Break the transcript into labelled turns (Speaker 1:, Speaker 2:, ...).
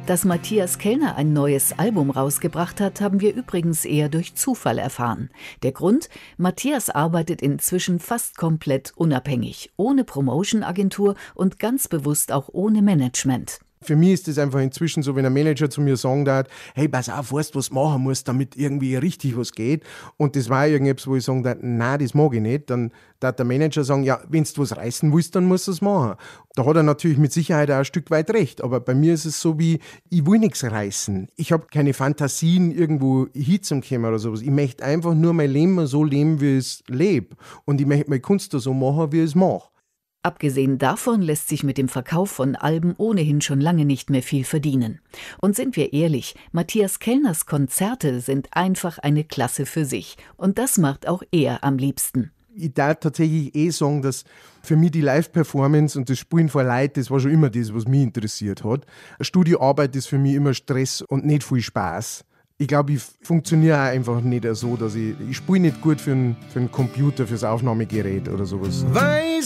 Speaker 1: Dass Matthias Kellner ein neues Album rausgebracht hat, haben wir übrigens eher durch Zufall erfahren. Der Grund? Matthias arbeitet inzwischen fast komplett unabhängig, ohne Promotion-Agentur und ganz bewusst auch ohne Management.
Speaker 2: Für mich ist es einfach inzwischen so, wenn ein Manager zu mir sagen darf, hey, pass auf, weißt du, was du machen musst, damit irgendwie richtig was geht. Und das war irgendetwas, wo ich sagen darf, nein, das mag ich nicht. Dann darf der Manager sagen, ja, wenn du was reißen willst, dann musst du es machen. Da hat er natürlich mit Sicherheit auch ein Stück weit recht. Aber bei mir ist es so wie, ich will nichts reißen. Ich habe keine Fantasien, irgendwo hinzukommen oder sowas. Ich möchte einfach nur mein Leben so leben, wie ich es lebe. Und ich möchte meine Kunst so machen, wie ich es mache.
Speaker 1: Abgesehen davon lässt sich mit dem Verkauf von Alben ohnehin schon lange nicht mehr viel verdienen. Und sind wir ehrlich, Matthias Kellners Konzerte sind einfach eine Klasse für sich. Und das macht auch er am liebsten.
Speaker 2: Ich darf tatsächlich sagen, dass für mich die Live-Performance und das Spielen vor Leuten, das war schon immer das, was mich interessiert hat. Studioarbeit ist für mich immer Stress und nicht viel Spaß. Ich glaube, ich funktioniere auch einfach nicht so, dass ich spiele nicht gut für einen Computer, fürs Aufnahmegerät oder sowas.